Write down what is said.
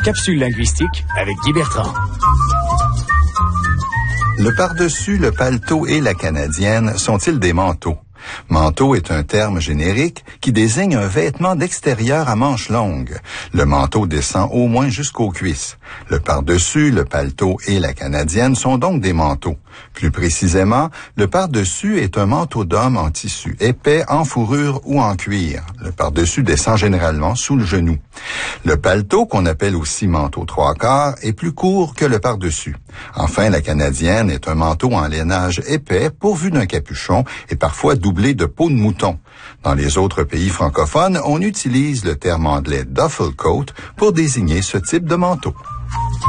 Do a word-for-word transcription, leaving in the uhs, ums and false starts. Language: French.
Capsule linguistique avec Guy Bertrand. Le par-dessus, le paletot et la canadienne sont-ils des manteaux? Manteau est un terme générique qui désigne un vêtement d'extérieur à manches longues. Le manteau descend au moins jusqu'aux cuisses. Le par-dessus, le paletot et la canadienne sont donc des manteaux. Plus précisément, le par-dessus est un manteau d'homme en tissu épais, en fourrure ou en cuir. Le par-dessus descend généralement sous le genou. Le paletot, qu'on appelle aussi manteau trois quarts, est plus court que le par-dessus. Enfin, la canadienne est un manteau en lainage épais pourvu d'un capuchon et parfois doublé de peau de mouton. Dans les autres pays francophones, on utilise le terme anglais duffel coat pour désigner ce type de manteau.